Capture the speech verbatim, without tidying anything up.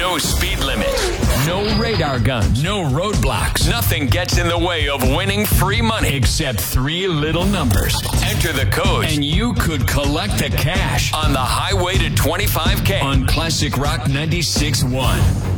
No speed limit. No radar guns. No roadblocks. Nothing gets in the way of winning free money except three little numbers. Enter the codes and you could collect the cash on the highway to twenty-five K on Classic Rock ninety-six point one.